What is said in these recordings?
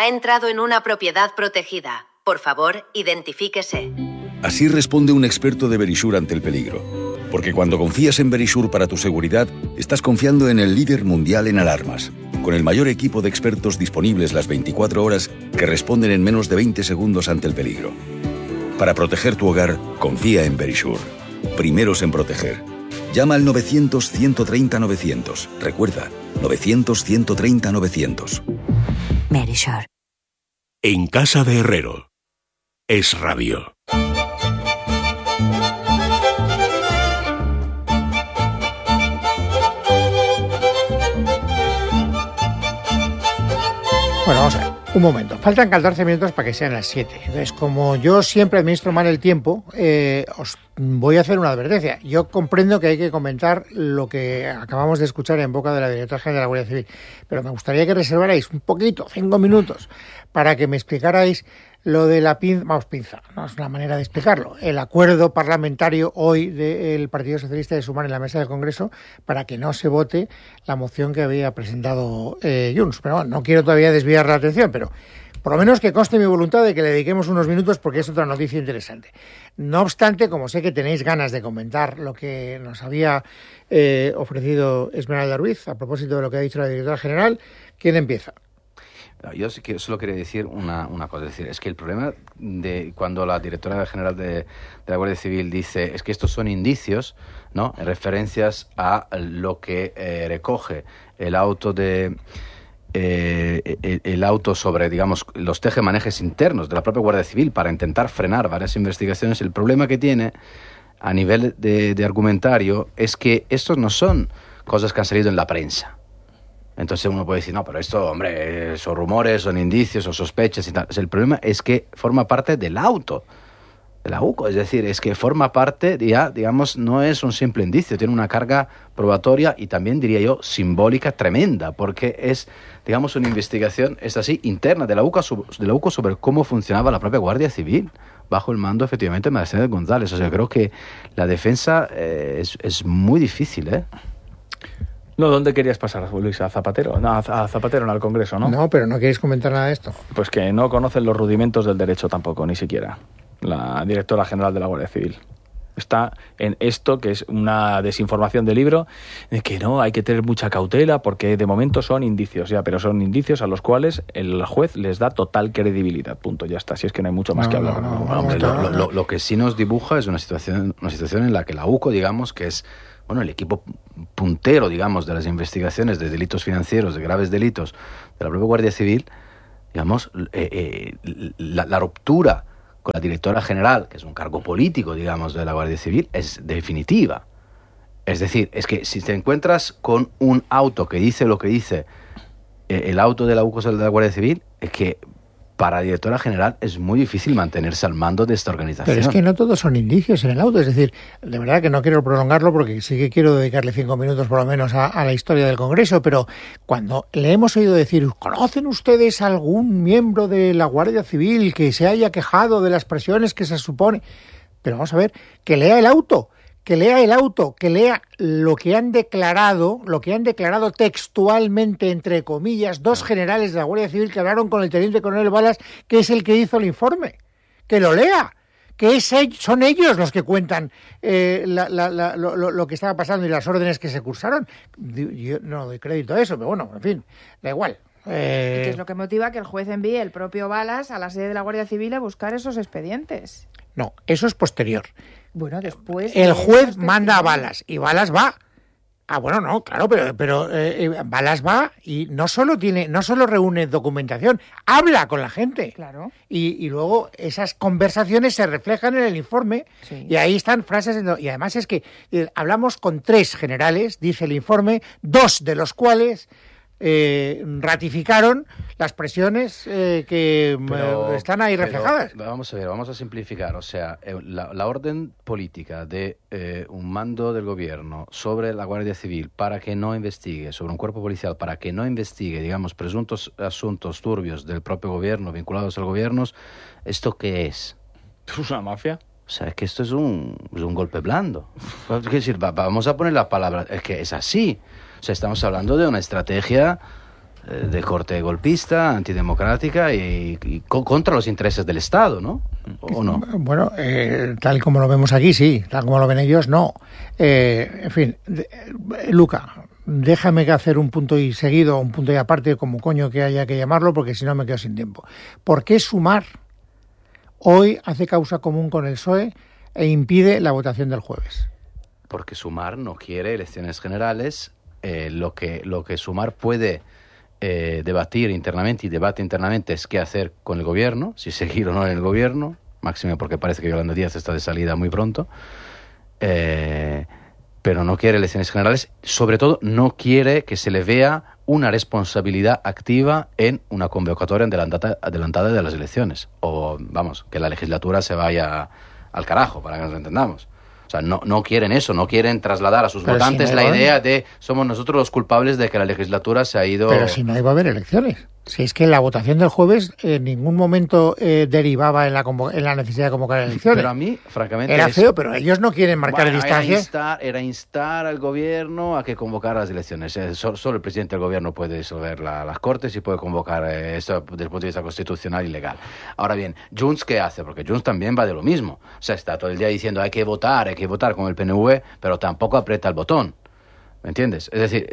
Ha entrado en una propiedad protegida. Por favor, identifíquese. Así responde un experto de Verisure ante el peligro. Porque cuando confías en Verisure para tu seguridad, estás confiando en el líder mundial en alarmas, con el mayor equipo de expertos disponibles las 24 horas que responden en menos de 20 segundos ante el peligro. Para proteger tu hogar, confía en Verisure. Primeros en proteger. Llama al 900-130-900. Recuerda, 900-130-900. Verisure. En casa de Herrero. Es Radio. Bueno, vamos a ver, un momento. Faltan 14 minutos para que sean las 7. Entonces, como yo siempre administro mal el tiempo, os voy a hacer una advertencia. Yo comprendo que hay que comentar lo que acabamos de escuchar en boca de la directora general de la Guardia Civil, pero me gustaría que reservarais un poquito, 5 minutos, para que me explicarais lo de la pinza, no es una manera de explicarlo, el acuerdo parlamentario hoy del Partido Socialista de sumar en la mesa del Congreso para que no se vote la moción que había presentado Junts. Pero bueno, no quiero todavía desviar la atención, pero por lo menos que conste mi voluntad de que le dediquemos unos minutos porque es otra noticia interesante. No obstante, como sé que tenéis ganas de comentar lo que nos había ofrecido Esmeralda Ruiz a propósito de lo que ha dicho la directora general, ¿quién empieza? Yo solo quería decir una cosa, es que el problema de cuando la directora general de la Guardia Civil dice es que estos son indicios, ¿no?, en referencias a lo que recoge el auto sobre, digamos, los tejemanejes internos de la propia Guardia Civil para intentar frenar varias investigaciones. El problema que tiene a nivel de argumentario es que estos no son cosas que han salido en la prensa. Entonces uno puede decir, no, pero esto, hombre, son rumores, son indicios, son sospechas y tal. El problema es que forma parte del auto de la UCO, es decir, es que forma parte, ya, digamos, no es un simple indicio, tiene una carga probatoria y también, diría yo, simbólica tremenda, porque es, digamos, una investigación, es así, interna de la UCO sobre cómo funcionaba la propia Guardia Civil, bajo el mando, efectivamente, de Mercedes González. O sea, creo que la defensa es muy difícil, ¿eh? No, ¿dónde querías pasar, Luis? ¿A Zapatero? No, a Zapatero, no al Congreso, ¿no? No, pero no queréis comentar nada de esto. Pues que no conocen los rudimentos del derecho tampoco, ni siquiera. La directora general de la Guardia Civil está en esto, que es una desinformación del libro, de que no, hay que tener mucha cautela porque de momento son indicios, ya, pero son indicios a los cuales el juez les da total credibilidad, punto, ya está, si es que no hay mucho más que hablar. Lo que sí nos dibuja es una situación en la que la UCO, digamos, que es, bueno, el equipo puntero, digamos, de las investigaciones de delitos financieros, de graves delitos de la propia Guardia Civil, digamos, la ruptura con la directora general, que es un cargo político, digamos, de la Guardia Civil, es definitiva. Es decir, es que si te encuentras con un auto que dice lo que dice el auto de la UCO de la Guardia Civil, es que para la directora general es muy difícil mantenerse al mando de esta organización. Pero es que no todos son indicios en el auto, es decir, de verdad que no quiero prolongarlo porque sí que quiero dedicarle 5 minutos por lo menos a la historia del Congreso, pero cuando le hemos oído decir, ¿conocen ustedes algún miembro de la Guardia Civil que se haya quejado de las presiones que se supone? Pero vamos a ver, que lea el auto, que lea lo que han declarado textualmente, entre comillas, 2 generales de la Guardia Civil que hablaron con el teniente coronel Balas, que es el que hizo el informe. Que lo lea, que son ellos los que cuentan lo que estaba pasando y las órdenes que se cursaron. Yo no doy crédito a eso, pero bueno, en fin, da igual. Y que es lo que motiva que el juez envíe el propio Balas a la sede de la Guardia Civil a buscar esos expedientes. No, eso es posterior. Bueno, después... El juez manda a Balas y Balas va. Ah, bueno, no, claro, pero Balas va y no solo reúne documentación, habla con la gente. Claro. Y luego esas conversaciones se reflejan en el informe, sí. Y ahí están frases. Y además es que hablamos con 3 generales, dice el informe, 2 de los cuales ratificaron las presiones que están ahí reflejadas. Vamos a ver, vamos a simplificar. O sea, la orden política de un mando del gobierno sobre la Guardia Civil para que no investigue, sobre un cuerpo policial para que no investigue, digamos, presuntos asuntos turbios del propio gobierno, vinculados al gobierno, ¿esto qué es? ¿Es una mafia? O sea, es que esto es un golpe blando. Es decir, vamos a poner la palabra, es que es así. O sea, estamos hablando de una estrategia de corte golpista, antidemocrática y contra los intereses del Estado, ¿no? ¿O no? Bueno, tal como lo vemos aquí, sí. Tal como lo ven ellos, no. En fin, Luca, déjame que hacer un punto y seguido, un punto y aparte, como coño que haya que llamarlo, porque si no me quedo sin tiempo. ¿Por qué Sumar hoy hace causa común con el PSOE e impide la votación del jueves? Porque Sumar no quiere elecciones generales. Lo que Sumar puede debatir internamente y debate internamente es qué hacer con el gobierno, si seguir o no en el gobierno, máximo porque parece que Yolanda Díaz está de salida muy pronto, pero no quiere elecciones generales, sobre todo no quiere que se le vea una responsabilidad activa en una convocatoria adelantada de las elecciones, o vamos, que la legislatura se vaya al carajo, para que nos entendamos. O sea, no quieren eso, no quieren trasladar a sus votantes la idea de somos nosotros los culpables de que la legislatura se ha ido... Pero si no iba a haber elecciones. Si es que la votación del jueves en ningún momento derivaba en la necesidad de convocar elecciones. Pero a mí, francamente... Era feo, pero ellos no quieren marcar distancias. Era instar al gobierno a que convocara las elecciones. Solo el presidente del gobierno puede disolver las Cortes y puede convocar esto desde el punto de vista constitucional y legal. Ahora bien, Junts, ¿qué hace? Porque Junts también va de lo mismo. O sea, está todo el día diciendo hay que votar con el PNV, pero tampoco aprieta el botón. ¿Me entiendes? Es decir,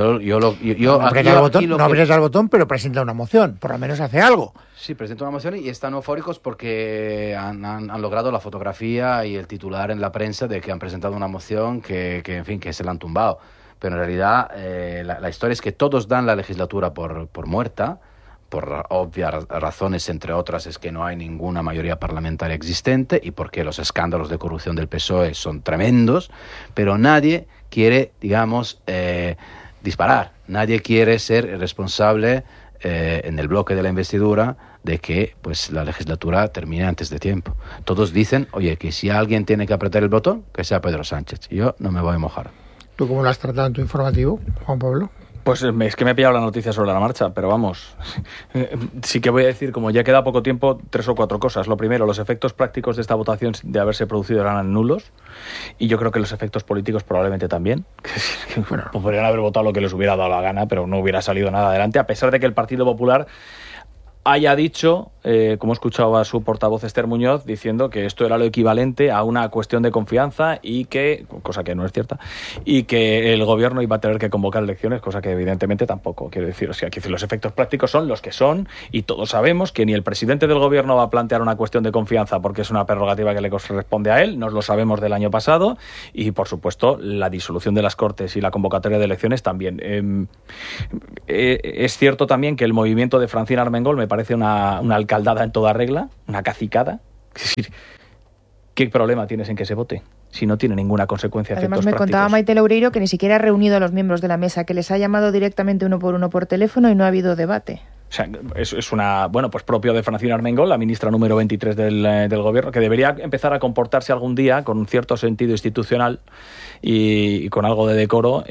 no aprieta el botón, pero presenta una moción. Por lo menos hace algo. Sí, presenta una moción y están eufóricos porque han logrado la fotografía y el titular en la prensa de que han presentado una moción que en fin, que se la han tumbado. Pero en realidad la historia es que todos dan la legislatura por muerta, por obvias razones, entre otras, es que no hay ninguna mayoría parlamentaria existente y porque los escándalos de corrupción del PSOE son tremendos, pero nadie quiere, digamos, disparar. Nadie quiere ser responsable en el bloque de la investidura de que pues la legislatura termine antes de tiempo. Todos dicen, oye, que si alguien tiene que apretar el botón, que sea Pedro Sánchez. Yo no me voy a mojar. ¿Tú cómo lo has tratado en tu informativo, Juan Pablo? Pues es que me he pillado la noticia sobre la marcha, pero vamos, sí que voy a decir, como ya queda poco tiempo, 3 o 4 cosas. Lo primero, los efectos prácticos de esta votación de haberse producido eran nulos, y yo creo que los efectos políticos probablemente también. Bueno, podrían haber votado lo que les hubiera dado la gana, pero no hubiera salido nada adelante, a pesar de que el Partido Popular haya dicho, como he escuchado a su portavoz Esther Muñoz, diciendo que esto era lo equivalente a una cuestión de confianza y que, cosa que no es cierta, y que el gobierno iba a tener que convocar elecciones, cosa que evidentemente tampoco. Quiero decir, o sea, que los efectos prácticos son los que son y todos sabemos que ni el presidente del gobierno va a plantear una cuestión de confianza porque es una prerrogativa que le corresponde a él, nos lo sabemos del año pasado, y por supuesto la disolución de las Cortes y la convocatoria de elecciones también. Es cierto también que el movimiento de Francina Armengol me parece una alcaldada en toda regla, una cacicada. Es decir, ¿qué problema tienes en que se vote si no tiene ninguna consecuencia? Además me contaba Maite Loureiro que ni siquiera ha reunido a los miembros de la mesa, que les ha llamado directamente uno por teléfono y no ha habido debate. O sea, es una, bueno, pues propio de Francina Armengol, la ministra número 23 del gobierno, que debería empezar a comportarse algún día con un cierto sentido institucional y con algo de decoro,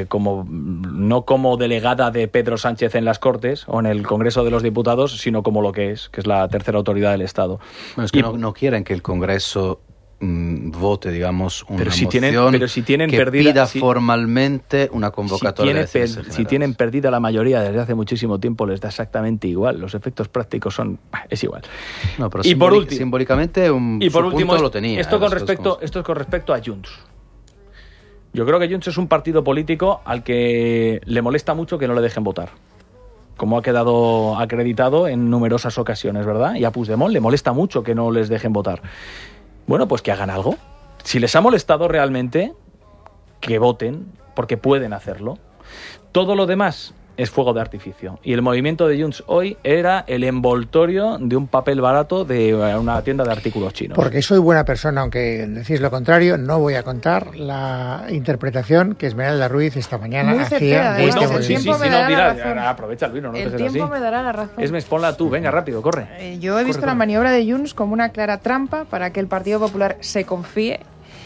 no como delegada de Pedro Sánchez en las Cortes o en el Congreso de los Diputados, sino como lo que es la tercera autoridad del Estado. Bueno, es que no quieren que el Congreso vote, digamos, una moción que pida formalmente una convocatoria. Si tienen perdida la mayoría desde hace muchísimo tiempo, les da exactamente igual. Los efectos prácticos es igual. No, pero y por último, simbólicamente punto lo tenía. Esto es con respecto a Junts. Yo creo que Junts es un partido político al que le molesta mucho que no le dejen votar, como ha quedado acreditado en numerosas ocasiones, ¿verdad? Y a Puigdemont le molesta mucho que no les dejen votar. Bueno, pues que hagan algo. Si les ha molestado realmente, que voten, porque pueden hacerlo. Todo lo demás es fuego de artificio. Y el movimiento de Junts hoy era el envoltorio de un papel barato de una tienda de artículos chinos. Porque soy buena persona, aunque decís lo contrario, no voy a contar la interpretación que Esmeralda Ruiz esta mañana hacía de este movimiento. Aprovecha, Luis, no el tiempo me dará la razón. Esmes, ponla tú, venga, rápido, corre. Yo he visto la maniobra de Junts como una clara trampa para que el Partido Popular se confíe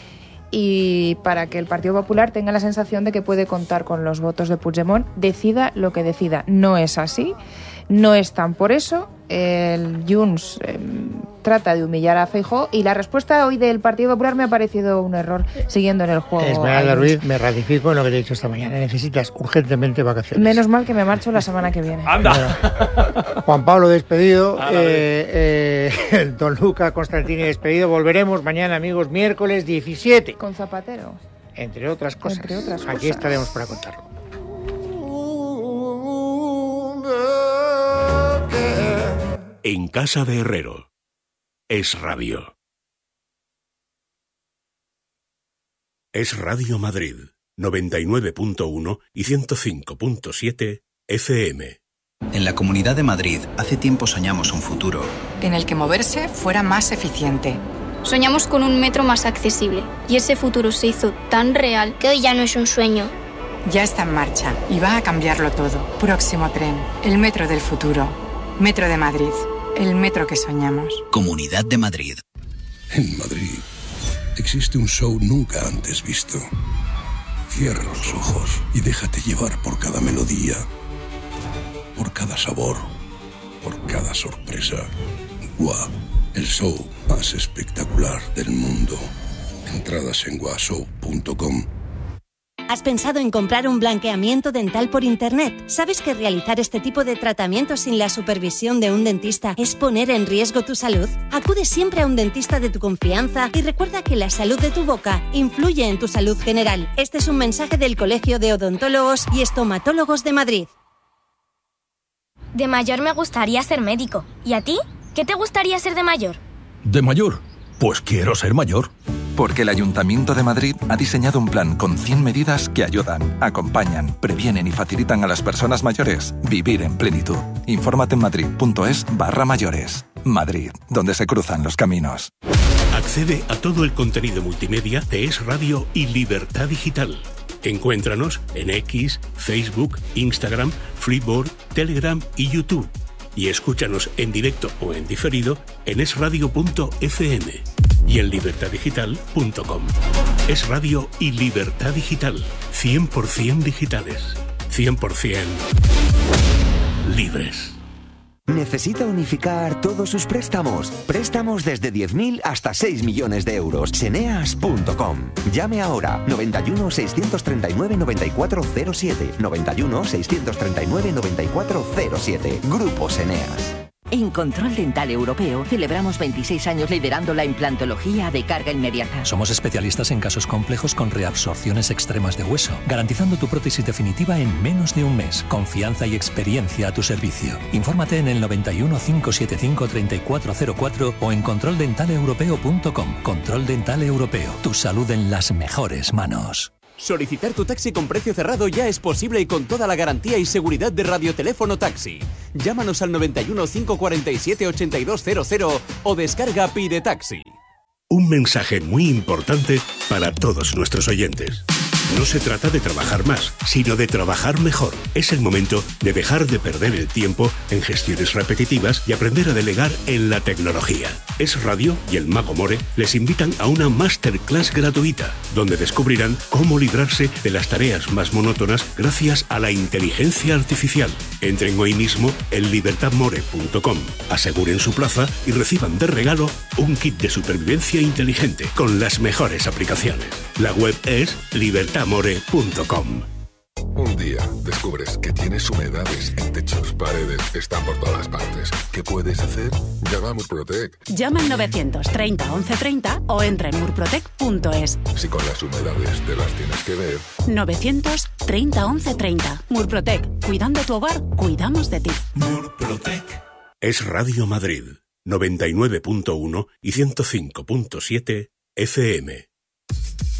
y para que el Partido Popular tenga la sensación de que puede contar con los votos de Puigdemont, decida lo que decida. No es así, no es tan por eso. El Junts trata de humillar a Feijóo, y la respuesta hoy del Partido Popular me ha parecido un error, siguiendo en el juego. Esmeralda Ruiz, me ratifico en lo que te he dicho esta mañana. Necesitas urgentemente vacaciones. Menos mal que me marcho la semana que viene. ¡Anda! Bueno, Juan Pablo despedido, don Luca Constantini despedido. Volveremos mañana, amigos, miércoles 17. Con Zapatero. Entre otras cosas. Entre otras Aquí cosas. estaremos para contarlo. En casa de Herrero. Es Radio. Es Radio Madrid, 99.1 y 105.7 FM. En la Comunidad de Madrid, hace tiempo soñamos un futuro en el que moverse fuera más eficiente. Soñamos con un metro más accesible y ese futuro se hizo tan real que hoy ya no es un sueño. Ya está en marcha y va a cambiarlo todo. Próximo tren, el metro del futuro. Metro de Madrid, el metro que soñamos. Comunidad de Madrid. En Madrid existe un show nunca antes visto. Cierra los ojos y déjate llevar por cada melodía, por cada sabor, por cada sorpresa. Gua, el show más espectacular del mundo. Entradas en guashow.com. ¿Has pensado en comprar un blanqueamiento dental por internet? ¿Sabes que realizar este tipo de tratamientos sin la supervisión de un dentista es poner en riesgo tu salud? Acude siempre a un dentista de tu confianza y recuerda que la salud de tu boca influye en tu salud general. Este es un mensaje del Colegio de Odontólogos y Estomatólogos de Madrid. De mayor me gustaría ser médico. ¿Y a ti? ¿Qué te gustaría ser de mayor? ¿De mayor? Pues quiero ser mayor. Porque el Ayuntamiento de Madrid ha diseñado un plan con 100 medidas que ayudan, acompañan, previenen y facilitan a las personas mayores vivir en plenitud. Infórmate en madrid.es/mayores. Madrid, donde se cruzan los caminos. Accede a todo el contenido multimedia de Es Radio y Libertad Digital. Encuéntranos en X, Facebook, Instagram, Freeboard, Telegram y YouTube. Y escúchanos en directo o en diferido en esradio.fm y en libertaddigital.com. Es Radio y Libertad Digital. 100% digitales. 100% libres. ¿Necesita unificar todos sus préstamos? Préstamos desde 10.000 hasta 6 millones de euros. Seneas.com. Llame ahora. 91 639 9407. 91 639 9407. Grupo Seneas. En Control Dental Europeo celebramos 26 años liderando la implantología de carga inmediata. Somos especialistas en casos complejos con reabsorciones extremas de hueso, garantizando tu prótesis definitiva en menos de un mes. Confianza y experiencia a tu servicio. Infórmate en el 91 575 3404 o en controldentaleuropeo.com. Control Dental Europeo. Tu salud en las mejores manos. Solicitar tu taxi con precio cerrado ya es posible y con toda la garantía y seguridad de Radioteléfono Taxi. Llámanos al 91 547 8200 o descarga Pide Taxi. Un mensaje muy importante para todos nuestros oyentes. No se trata de trabajar más, sino de trabajar mejor. Es el momento de dejar de perder el tiempo en gestiones repetitivas y aprender a delegar en la tecnología. Es Radio y el Mago More les invitan a una masterclass gratuita, donde descubrirán cómo librarse de las tareas más monótonas gracias a la inteligencia artificial. Entren hoy mismo en libertadmore.com, aseguren su plaza y reciban de regalo un kit de supervivencia inteligente con las mejores aplicaciones. La web es libertadmore.com. Un día descubres que tienes humedades en techos, paredes, están por todas partes. ¿Qué puedes hacer? Llama a Murprotec. Llama al 930 1130 o entra en murprotec.es. Si con las humedades te las tienes que ver. 930 1130. Murprotec. Cuidando tu hogar, cuidamos de ti. Murprotec. Es Radio Madrid, 99.1 y 105.7 FM.